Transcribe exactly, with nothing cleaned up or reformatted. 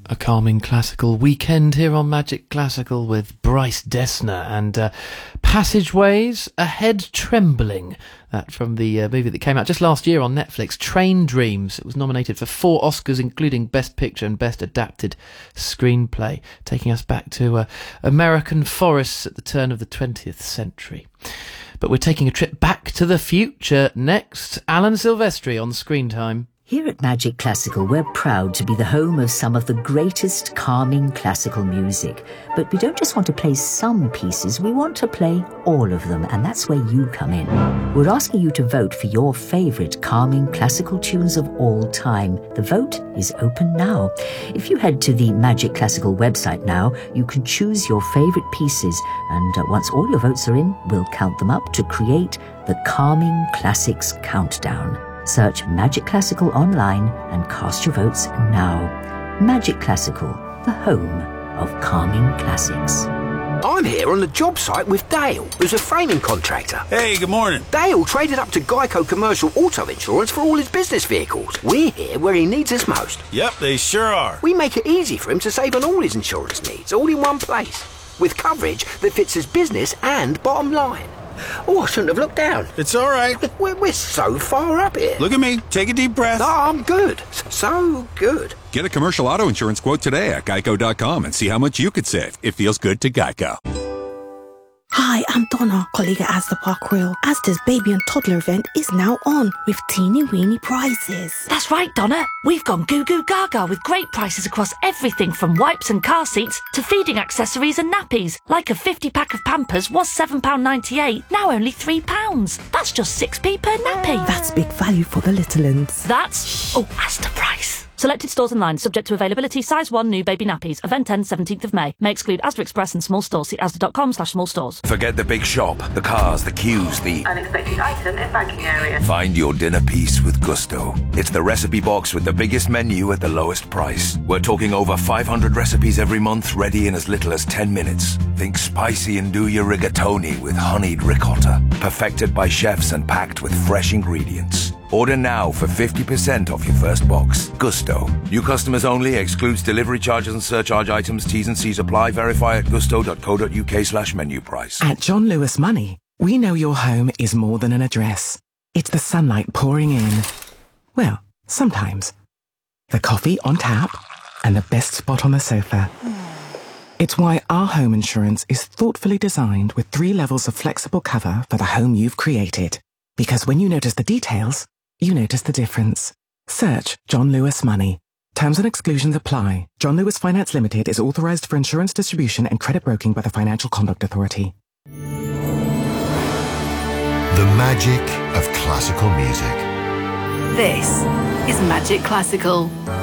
A calming classical weekend here on Magic Classical with Bryce Dessner and uh, Passageways, A Head Trembling. That from the uh, movie that came out just last year on Netflix, Train Dreams. It was nominated for four Oscars, including Best Picture and Best Adapted Screenplay, taking us back to uh, American forests at the turn of the twentieth century. But we're taking a trip back to the future next. Alan Silvestri on Screen Time. Here at Magic Classical, we're proud to be the home of some of the greatest calming classical music. But we don't just want to play some pieces, we want to play all of them, and that's where you come in. We're asking you to vote for your favourite calming classical tunes of all time. The vote is open now. If you head to the Magic Classical website now, you can choose your favourite pieces, and uh, once all your votes are in, we'll count them up to create the Calming Classics Countdown. Search Magic Classical online and cast your votes now. Magic Classical, the home of calming classics. I'm here on the job site with Dale, who's a framing contractor. Hey, good morning. Dale traded up to Geico Commercial Auto Insurance for all his business vehicles. We're here where he needs us most. Yep, they sure are. We make it easy for him to save on all his insurance needs, all in one place, with coverage that fits his business and bottom line. Oh, I shouldn't have looked down. It's all right. We're, we're so far up here. Look at me. Take a deep breath. Oh, I'm good. So good. Get a commercial auto insurance quote today at geico dot com and see how much you could save. It feels good to Geico. Hi, I'm Donna, colleague at Asda Park Royal. Asda's baby and toddler event is now on with teeny weeny prizes. That's right, Donna. We've gone goo goo gaga with great prices across everything from wipes and car seats to feeding accessories and nappies. Like a fifty pack of Pampers was seven pounds ninety-eight, now only three pounds. That's just six p per nappy. That's big value for the little uns. That's, oh, Asda price. Selected stores and lines, subject to availability. Size one, new baby nappies. Event ends seventeenth of May. May exclude Asda Express and small stores. See asda.com slash small stores. Forget the big shop, the cars, the queues, the unexpected item in banking area. Find your dinner piece with Gusto. It's the recipe box with the biggest menu at the lowest price. We're talking over five hundred recipes every month, ready in as little as ten minutes. Think spicy and do your rigatoni with honeyed ricotta. Perfected by chefs and packed with fresh ingredients. Order now for fifty percent off your first box. Gusto. New customers only. Excludes delivery charges and surcharge items. T's and C's apply. Verify at gusto.co.uk slash menu price. At John Lewis Money, we know your home is more than an address. It's the sunlight pouring in. Well, sometimes. The coffee on tap and the best spot on the sofa. It's why our home insurance is thoughtfully designed with three levels of flexible cover for the home you've created. Because when you notice the details, you notice the difference. Search John Lewis Money. Terms and exclusions apply. John Lewis Finance Limited is authorized for insurance distribution and credit broking by the Financial Conduct Authority. The magic of classical music. This is Magic Classical.